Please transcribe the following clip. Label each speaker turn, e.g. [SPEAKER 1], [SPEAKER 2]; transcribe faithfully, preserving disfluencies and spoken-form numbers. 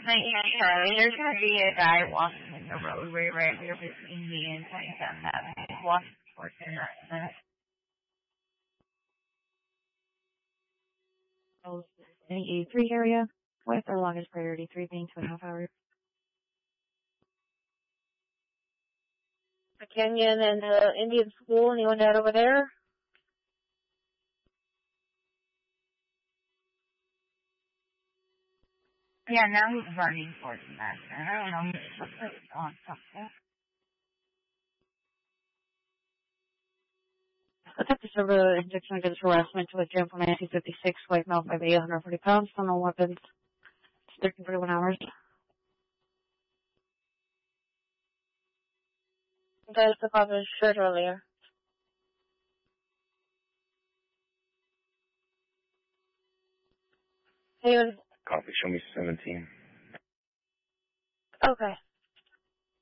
[SPEAKER 1] yeah, Charlie, there's going to be a guy walking in the roadway right here between me and twenty-seven Avenue. Walking towards the right.
[SPEAKER 2] In the E three area, with our longest priority three being two and a half hours.
[SPEAKER 3] The Canyon and the Indian School, anyone out over there?
[SPEAKER 1] Yeah, now he's running towards the master. I don't know what's on something.
[SPEAKER 2] Detective server injection against harassment to a jam from nineteen fifty-six, white male, five eight, one hundred forty pounds, no weapons, thirteen forty-one hours.
[SPEAKER 3] You guys took off his shirt earlier. Hey,
[SPEAKER 4] Copy, show me seventeen.
[SPEAKER 3] okay.